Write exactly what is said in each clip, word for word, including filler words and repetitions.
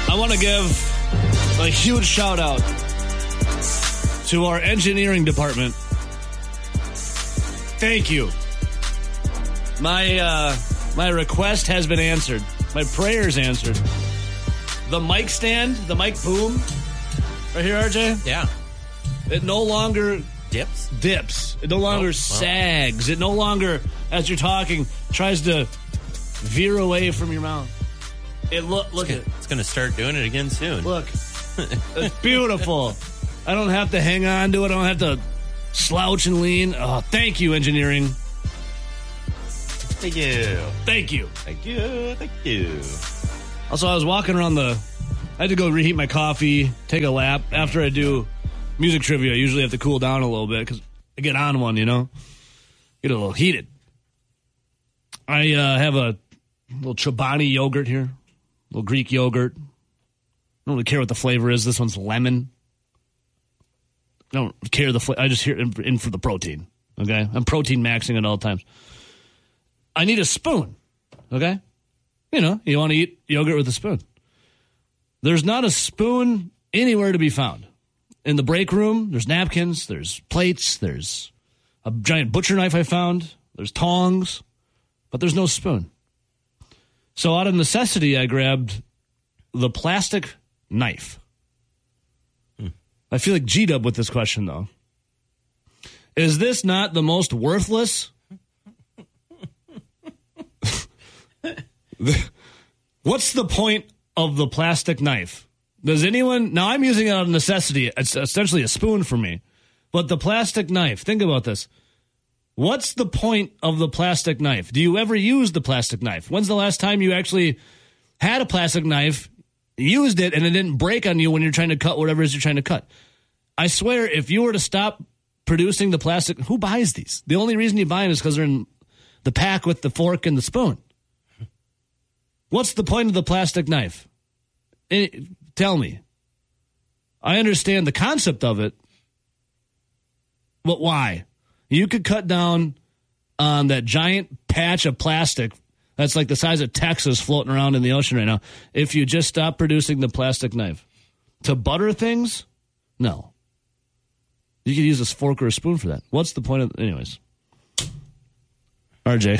I want to give a huge shout out to our engineering department. Thank you. My uh, my request has been answered. My prayers answered. The mic stand, the mic boom, right here, R J. Yeah. It no longer dips. Dips. It no longer oh, sags. Well. It no longer, as you're talking, tries to veer away from your mouth. It look look it's at it. It's going to start doing it again soon. Look, it's beautiful. I don't have to hang on to it. I don't have to slouch and lean. Oh, thank you, engineering. Thank you. Thank you. Thank you. Thank you. Also, I was walking around the... I had to go reheat my coffee, take a lap. After I do music trivia, I usually have to cool down a little bit because I get on one, you know? Get a little heated. I uh, have a little Chobani yogurt here. A little Greek yogurt. I don't really care what the flavor is. This one's lemon. I don't care the flavor. I just hear in, in for the protein, okay? I'm protein maxing at all times. I need a spoon, okay? You know, you want to eat yogurt with a spoon. There's not a spoon anywhere to be found. In the break room, there's napkins, there's plates, there's a giant butcher knife I found, there's tongs, but there's no spoon. So out of necessity, I grabbed the plastic knife. Hmm. I feel like G-Dub with this question, though. Is this not the most worthless... What's the point of the plastic knife? Does anyone... Now, I'm using it out of necessity. It's essentially a spoon for me. But the plastic knife, think about this. What's the point of the plastic knife? Do you ever use the plastic knife? When's the last time you actually had a plastic knife, used it, and it didn't break on you when you're trying to cut whatever it is you're trying to cut? I swear, if you were to stop producing the plastic... Who buys these? The only reason you buy them is because they're in the pack with the fork and the spoon. What's the point of the plastic knife? It, tell me. I understand the concept of it, but why? You could cut down on that giant patch of plastic that's like the size of Texas floating around in the ocean right now if you just stop producing the plastic knife. To butter things? No. You could use a fork or a spoon for that. What's the point of... Anyways. R J.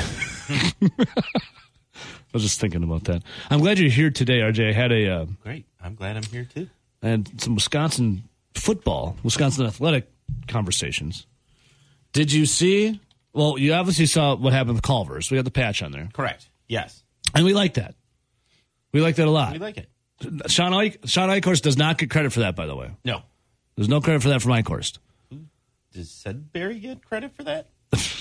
I was just thinking about that. I'm glad you're here today, R J. I had a... Uh, Great. I'm glad I'm here, too. I had some Wisconsin football, Wisconsin athletic conversations. Did you see... Well, you obviously saw what happened with Culver's. We got the patch on there. Correct. Yes. And we like that. We like that a lot. We like it. Sean, Eich, Sean Eichhorst does not get credit for that, by the way. No. There's no credit for that from Eichhorst. Does Sudbury get credit for that?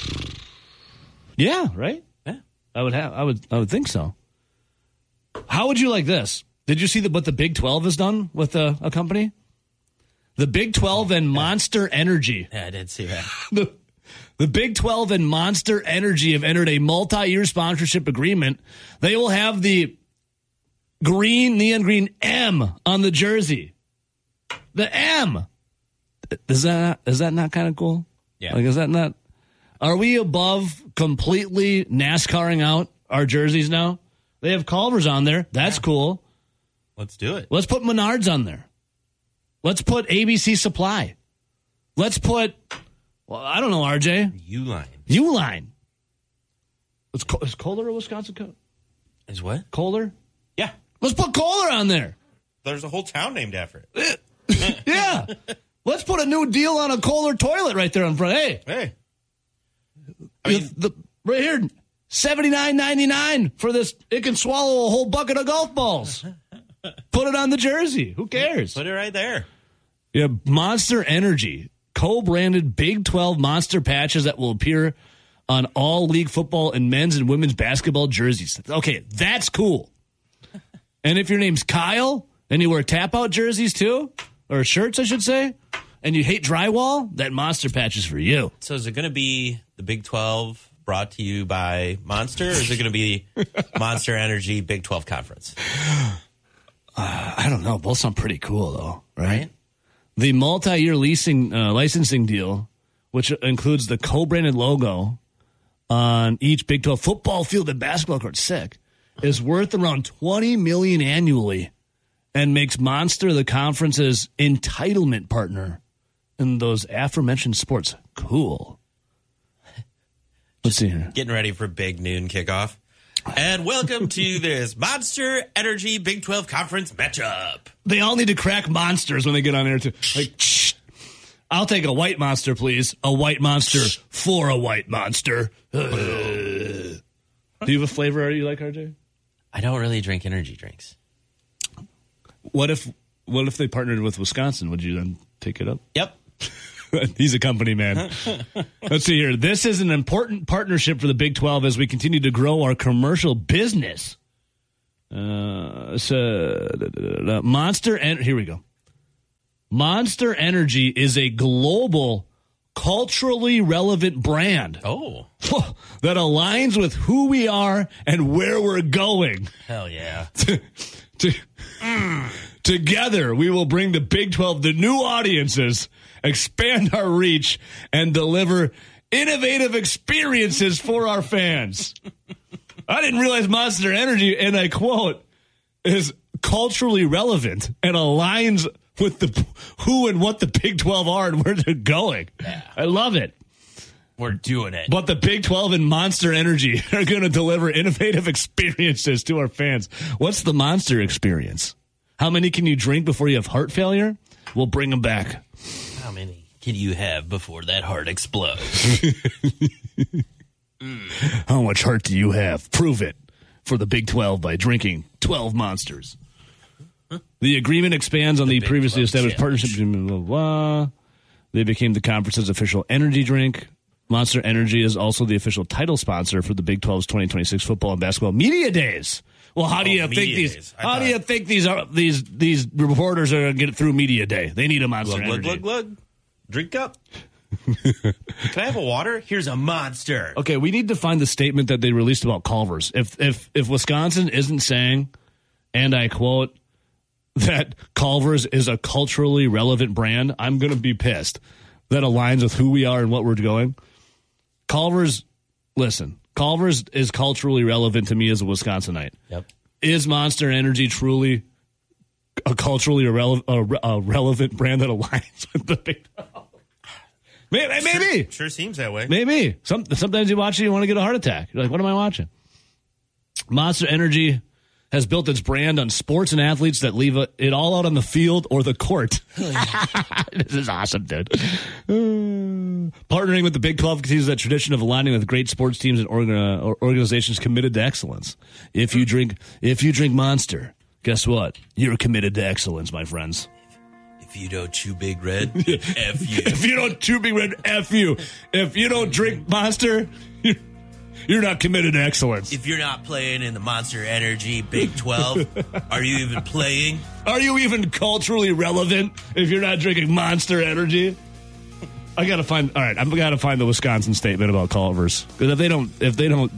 Yeah, right? Yeah. I would have. I would. I would think so. How would you like this? Did you see the, what the Big twelve has done with a, a company? The Big twelve and Monster Energy. Yeah, I did see that. the, the Big twelve and Monster Energy have entered a multi-year sponsorship agreement. They will have the green, neon green M on the jersey. The M. Is that is that not kind of cool? Yeah. Like, is that not? Are we above completely NASCARing out our jerseys now? They have Culver's on there. That's yeah. cool. Let's do it. Let's put Menards on there. Let's put A B C Supply. Let's put, well, I don't know, R J. Uline. Uline. Is, is Kohler a Wisconsin coat? Is what? Kohler? Yeah. Let's put Kohler on there. There's a whole town named after it. Yeah. Let's put a new deal on a Kohler toilet right there in front. Hey. Hey. I mean, the, the, right here, seventy-nine ninety-nine for this. It can swallow a whole bucket of golf balls. Put it on the jersey. Who cares? Put it right there. Yeah, Monster Energy, co-branded Big twelve Monster patches that will appear on all league football and men's and women's basketball jerseys. Okay, that's cool. And if your name's Kyle and you wear tap-out jerseys too, or shirts, I should say, and you hate drywall, that Monster patch is for you. So is it going to be the Big twelve brought to you by Monster, or is it going to be Monster Energy Big twelve Conference? Uh, I don't know. Both sound pretty cool, though, right? right? The multi-year leasing uh, licensing deal, which includes the co-branded logo on each Big twelve football field and basketball court, sick, is worth around twenty million dollars annually and makes Monster the conference's entitlement partner in those aforementioned sports. Cool. Let's see here. Getting ready for big noon kickoff. And welcome to this Monster Energy Big twelve Conference matchup. They all need to crack monsters when they get on there, too. Like, shh. I'll take a white monster, please. A white monster for a white monster. Uh, do you have a flavor you like, R J? I don't really drink energy drinks. What if what if they partnered with Wisconsin? Would you then take it up? Yep. He's a company man. Let's see here. This is an important partnership for the Big twelve as we continue to grow our commercial business. Uh, so, uh, Monster, and here we go. Monster Energy is a global, culturally relevant brand. Oh. That aligns with who we are and where we're going. Hell yeah. to, to, mm. Together, we will bring the Big twelve to new audiences, expand our reach, and deliver innovative experiences for our fans. I didn't realize Monster Energy, and I quote, is culturally relevant and aligns with the who and what the Big twelve are and where they're going. Yeah. I love it. We're doing it. But the Big twelve and Monster Energy are going to deliver innovative experiences to our fans. What's the Monster experience? How many can you drink before you have heart failure? We'll bring them back. How many can you have before that heart explodes? mm. How much heart do you have? Prove it for the Big twelve by drinking twelve Monsters. The agreement expands on the, the previously established challenge. partnership. Blah, blah, blah. They became the conference's official energy drink. Monster Energy is also the official title sponsor for the Big twelve's twenty twenty-six football and basketball media days. Well, how do you oh, think these? How thought. do you think these are these these reporters are going to get through media day? They need a Monster glug, Energy. Glug, glug, glug. Drink up. Can I have a water? Here's a Monster. Okay, we need to find the statement that they released about Culver's. If if if Wisconsin isn't saying, and I quote, that Culver's is a culturally relevant brand, I'm going to be pissed. That aligns with who we are and what we're going. Culver's, listen, Culver's is culturally relevant to me as a Wisconsinite. Yep. Is Monster Energy truly a culturally irrele- a, a relevant brand that aligns with the Big twelve? Maybe. maybe. Sure, sure seems that way. Maybe. Some, sometimes you watch it, you want to get a heart attack. You're like, what am I watching? Monster Energy has built its brand on sports and athletes that leave it all out on the field or the court. This is awesome, dude. Uh, partnering with the Big twelve continues that tradition of aligning with great sports teams and orga- organizations committed to excellence. If you drink, if you drink Monster, guess what? You're committed to excellence, my friends. If you don't chew Big Red, F you. If you don't chew Big Red, F you. If you don't drink Monster, you're You're not committed to excellence. If you're not playing in the Monster Energy Big twelve, are you even playing? Are you even culturally relevant if you're not drinking Monster Energy? I gotta find. All right, I've got to find the Wisconsin statement about Culver's, because if they don't, if they don't,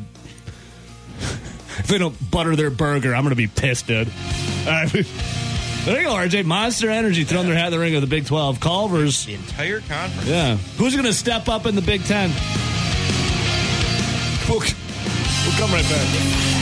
if they don't butter their burger, I'm gonna be pissed, dude. All right, there you go, R J. Monster Energy throwing their hat in the ring of the Big twelve. Culver's, the entire conference. Yeah, who's gonna step up in the Big ten? We'll, we'll come right back.